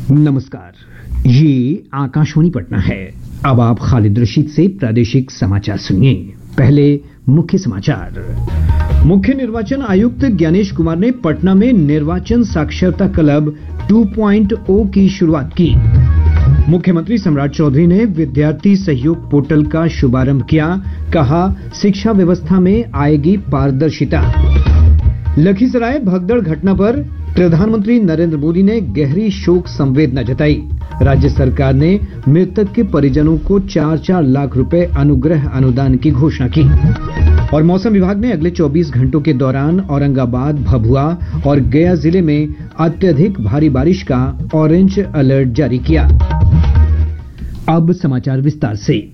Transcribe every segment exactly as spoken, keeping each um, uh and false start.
नमस्कार, ये आकाशवाणी पटना है। अब आप खालिद रशीद से प्रादेशिक समाचार सुनिए। पहले मुख्य समाचार। मुख्य निर्वाचन आयुक्त ज्ञानेश कुमार ने पटना में निर्वाचन साक्षरता क्लब टू पॉइंट ओ की शुरुआत की। मुख्यमंत्री सम्राट चौधरी ने विद्यार्थी सहयोग पोर्टल का शुभारंभ किया। कहा, शिक्षा व्यवस्था में आएगी पारदर्शिता। लखीसराय भगदड़ घटना पर प्रधानमंत्री नरेंद्र मोदी ने गहरी शोक संवेदना जताई। राज्य सरकार ने मृतक के परिजनों को चार चार लाख रुपए अनुग्रह अनुदान की घोषणा की। और मौसम विभाग ने अगले चौबीस घंटों के दौरान औरंगाबाद, भभुआ और गया जिले में अत्यधिक भारी बारिश का ऑरेंज अलर्ट जारी किया। अब समाचार विस्तार से।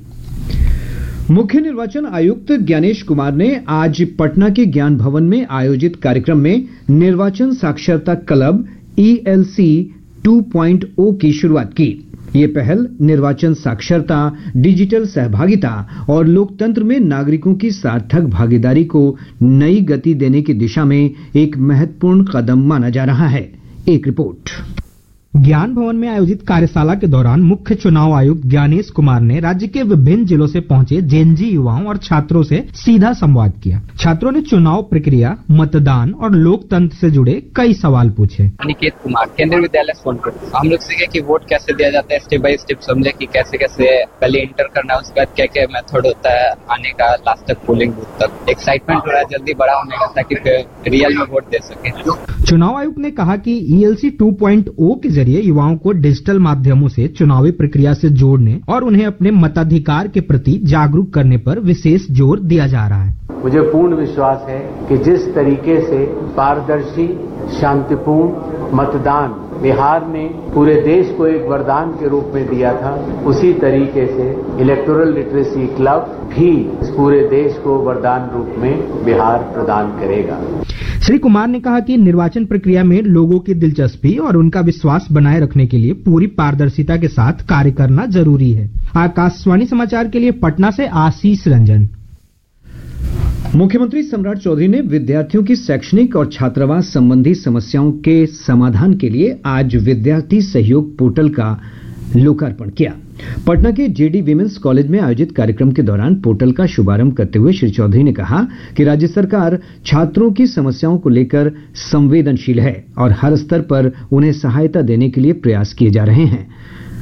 मुख्य निर्वाचन आयुक्त ज्ञानेश कुमार ने आज पटना के ज्ञान भवन में आयोजित कार्यक्रम में निर्वाचन साक्षरता club E L C two point ओ की शुरुआत की। ये पहल निर्वाचन साक्षरता, डिजिटल सहभागिता और लोकतंत्र में नागरिकों की सार्थक भागीदारी को नई गति देने की दिशा में एक महत्वपूर्ण कदम माना जा रहा है। एक रिपोर्ट। ज्ञान भवन में आयोजित कार्यशाला के दौरान मुख्य चुनाव आयुक्त ज्ञानेश कुमार ने राज्य के विभिन्न जिलों से पहुंचे जेनजी युवाओं और छात्रों से सीधा संवाद किया। छात्रों ने चुनाव प्रक्रिया, मतदान और लोकतंत्र से जुड़े कई सवाल पूछे। अनिकेत कुमार, केंद्रीय विद्यालय सोनपुर। हम लोग सीखे कि वोट कैसे दिया जाता है, स्टेप बाय स्टेप समझे कि कैसे कैसे पहले इंटर करना है, उसके बाद क्या क्या मेथड होता है आने का, लास्ट तक पोलिंग बूथ तक। एक्साइटमेंट हो रहा है जल्दी बड़ा होने का ताकि रियल में वोट दे सके। चुनाव आयुक्त ने कहा कि E L C two point ओ के जरिए युवाओं को डिजिटल माध्यमों से चुनावी प्रक्रिया से जोड़ने और उन्हें अपने मताधिकार के प्रति जागरूक करने पर विशेष जोर दिया जा रहा है। मुझे पूर्ण विश्वास है कि जिस तरीके से पारदर्शी, शांतिपूर्ण मतदान बिहार ने पूरे देश को एक वरदान के रूप में दिया था, उसी तरीके से इलेक्टोरल लिटरेसी क्लब भी पूरे देश को वरदान रूप में बिहार प्रदान करेगा। श्री कुमार ने कहा कि निर्वाचन प्रक्रिया में लोगों की दिलचस्पी और उनका विश्वास बनाए रखने के लिए पूरी पारदर्शिता के साथ कार्य करना जरूरी है। आकाशवाणी समाचार के लिए पटना से आशीष रंजन। मुख्यमंत्री सम्राट चौधरी ने विद्यार्थियों की शैक्षणिक और छात्रावास संबंधी समस्याओं के समाधान के लिए आज विद्यार्थी सहयोग पोर्टल का लोकार्पण किया। पटना के जे डी विमेंस कॉलेज में आयोजित कार्यक्रम के दौरान पोर्टल का शुभारंभ करते हुए श्री चौधरी ने कहा कि राज्य सरकार छात्रों की समस्याओं को लेकर संवेदनशील है और हर स्तर पर उन्हें सहायता देने के लिए प्रयास किए जा रहे हैं।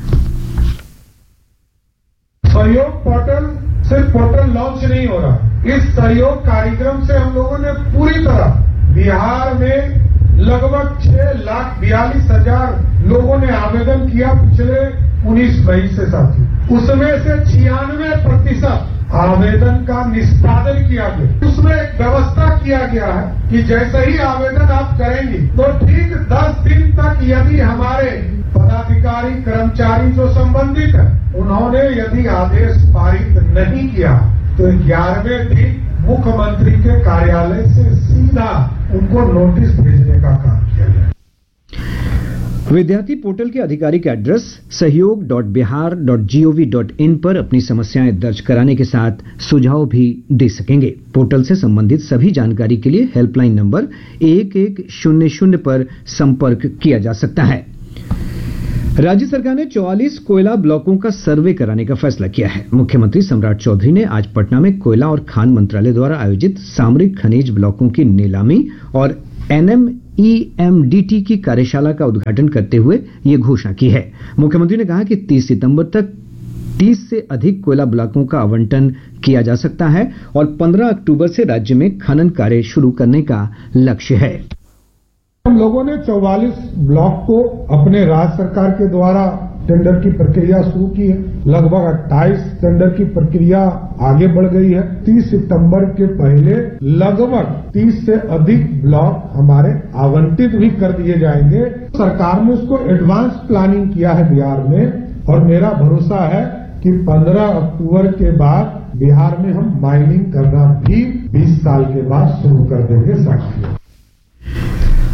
सहयोग पोर्टल सिर्फ पोर्टल लॉन्च नहीं हो रहा, इस सहयोग कार्यक्रम से हम लोगों ने पूरी तरह बिहार में लगभग छह लाख बयालीस हजार लोगों ने आवेदन किया पिछले उन्नीस मई से साथी, उसमें से छियानवे प्रतिशत आवेदन का निष्पादन किया गया। उसमें एक व्यवस्था किया गया है कि जैसे ही आवेदन आप करेंगे तो ठीक दस दिन तक यदि हमारे पदाधिकारी, कर्मचारी जो संबंधित है, उन्होंने यदि आदेश पारित नहीं किया तो ग्यारहवें दिन मुख्यमंत्री के कार्यालय से सीधा उनको नोटिस भेजने का काम किया गया। विद्यार्थी पोर्टल के आधिकारिक एड्रेस सहयोग dot Bihar dot G O V dot in पर अपनी समस्याएं दर्ज कराने के साथ सुझाव भी दे सकेंगे। पोर्टल से संबंधित सभी जानकारी के लिए हेल्पलाइन नंबर एक एक शून्य शून्य पर संपर्क किया जा सकता है। राज्य सरकार ने चौवालीस कोयला ब्लॉकों का सर्वे कराने का फैसला किया है। मुख्यमंत्री सम्राट चौधरी ने आज पटना में कोयला और खान मंत्रालय द्वारा आयोजित सामरिक खनिज ब्लॉकों की नीलामी और N M E M D T की कार्यशाला का उद्घाटन करते हुए ये घोषणा की है। मुख्यमंत्री ने कहा कि तीस सितंबर तक तीस से अधिक कोयला ब्लॉकों का आवंटन किया जा सकता है और पंद्रह अक्टूबर से राज्य में खनन कार्य शुरू करने का लक्ष्य है। हम लोगों ने चौवालीस ब्लॉक को अपने राज्य सरकार के द्वारा टेंडर की प्रक्रिया शुरू की है। लगभग अट्ठाईस टेंडर की प्रक्रिया आगे बढ़ गई है। तीस सितंबर के पहले लगभग तीस से अधिक ब्लॉक हमारे आवंटित भी कर दिए जाएंगे। सरकार ने उसको एडवांस प्लानिंग किया है बिहार में और मेरा भरोसा है कि पंद्रह अक्टूबर के बाद बिहार में हम माइनिंग करना भी बीस साल के बाद शुरू कर देंगे। साथियों,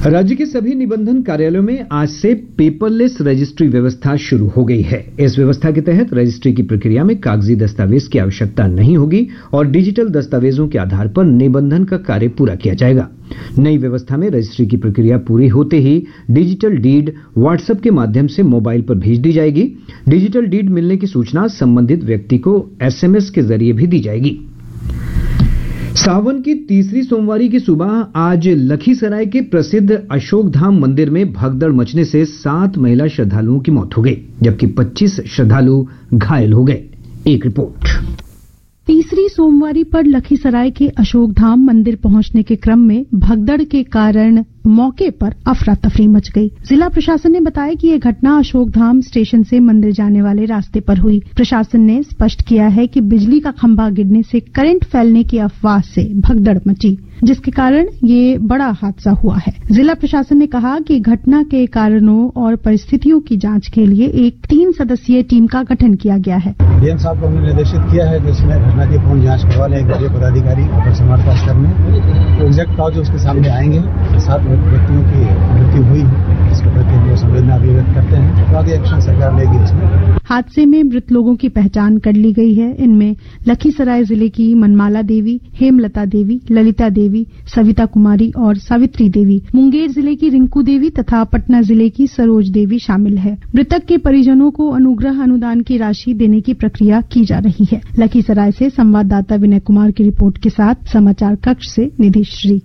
राज्य के सभी निबंधन कार्यालयों में आज से पेपरलेस रजिस्ट्री व्यवस्था शुरू हो गई है। इस व्यवस्था के तहत रजिस्ट्री की प्रक्रिया में कागजी दस्तावेज की आवश्यकता नहीं होगी और डिजिटल दस्तावेजों के आधार पर निबंधन का कार्य पूरा किया जाएगा। नई व्यवस्था में रजिस्ट्री की प्रक्रिया पूरी होते ही डिजिटल डीड व्हाट्सएप के माध्यम से मोबाइल पर भेज दी जाएगी। डिजिटल डीड मिलने की सूचना संबंधित व्यक्ति को एसएमएस के जरिए भी दी जाएगी। सावन की तीसरी सोमवारी की सुबह आज लखीसराय के प्रसिद्ध अशोक धाम मंदिर में भगदड़ मचने से सात महिला श्रद्धालुओं की मौत हो गई, जबकि पच्चीस श्रद्धालु घायल हो गए। एक रिपोर्ट। तीसरी सोमवारी पर लखीसराय के अशोक धाम मंदिर पहुंचने के क्रम में भगदड़ के कारण मौके पर अफरा तफरी मच गई। जिला प्रशासन ने बताया कि यह घटना अशोक धाम स्टेशन से मंदिर जाने वाले रास्ते पर हुई। प्रशासन ने स्पष्ट किया है कि बिजली का खंभा गिरने से करंट फैलने की अफवाह से भगदड़ मची, जिसके कारण ये बड़ा हादसा हुआ है। जिला प्रशासन ने कहा कि घटना के कारणों और परिस्थितियों की जांच के लिए एक तीन सदस्यीय टीम का गठन किया गया है। डीएम साहब को हमने निर्देशित किया है, जिसमें घटना की पूर्ण जांच करवा लें। एक पदाधिकारी अपर समाज स्तर में एग्जैक्ट काज उसके सामने आएंगे। सात व्यक्तियों की मृत्यु हुई है, इसके प्रति हम संवेदना व्यक्त करते हैं। तो आगे एक्शन सरकार लेगी इसमें। हादसे में मृत लोगों की पहचान कर ली गई है। इनमें लखीसराय जिले की मनमाला देवी, हेमलता देवी, ललिता देवी, सविता कुमारी और सावित्री देवी, मुंगेर जिले की रिंकू देवी तथा पटना जिले की सरोज देवी शामिल है। मृतक के परिजनों को अनुग्रह अनुदान की राशि देने की प्रक्रिया की जा रही है। लखीसराय से संवाददाता विनय कुमार की रिपोर्ट के साथ समाचार कक्ष से निधि श्री।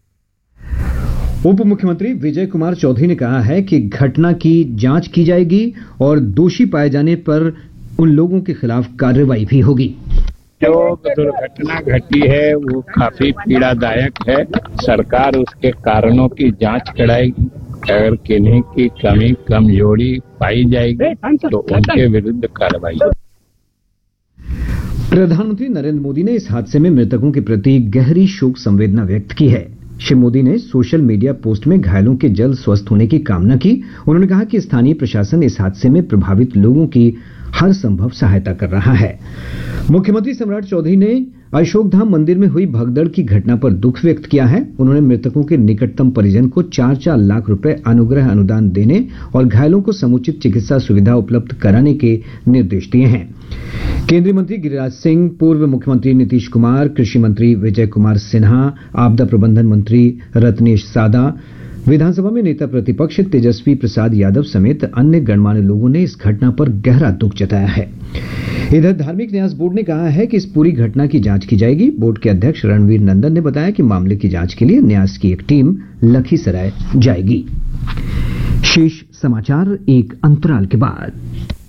उप मुख्यमंत्री विजय कुमार चौधरी ने कहा है कि घटना की जांच की जाएगी और दोषी पाए जाने पर उन लोगों के खिलाफ कार्रवाई भी होगी। जो दुर्घटना घटी है वो काफी पीड़ादायक है। सरकार उसके कारणों की जांच कराएगी। अगर किन्हीं की कमी कमजोरी पाई जाएगी तो उनके विरुद्ध कार्रवाई। प्रधानमंत्री नरेंद्र मोदी ने इस हादसे में मृतकों के प्रति गहरी शोक संवेदना व्यक्त की है। श्री मोदी ने सोशल मीडिया पोस्ट में घायलों के जल्द स्वस्थ होने की कामना की। उन्होंने कहा कि स्थानीय प्रशासन इस हादसे में प्रभावित लोगों की हर संभव सहायता कर रहा है। मुख्यमंत्री सम्राट चौधरी ने अशोक धाम मंदिर में हुई भगदड़ की घटना पर दुख व्यक्त किया है। उन्होंने मृतकों के निकटतम परिजन को चार चार लाख रुपए अनुग्रह अनुदान देने और घायलों को समुचित चिकित्सा सुविधा उपलब्ध कराने के निर्देश दिए हैं। केंद्रीय मंत्री गिरिराज सिंह, पूर्व मुख्यमंत्री नीतीश कुमार, कृषि मंत्री विजय कुमार सिन्हा, आपदा प्रबंधन मंत्री रत्नेश सादा, विधानसभा में नेता प्रतिपक्ष तेजस्वी प्रसाद यादव समेत अन्य गणमान्य लोगों ने इस घटना पर गहरा दुख जताया है। इधर धार्मिक न्यास बोर्ड ने कहा है कि इस पूरी घटना की जांच की जाएगी। बोर्ड के अध्यक्ष रणवीर नंदन ने बताया कि मामले की जांच के लिए न्यास की एक टीम लखीसराय जाएगी। शेष समाचार एक अंतराल के बाद।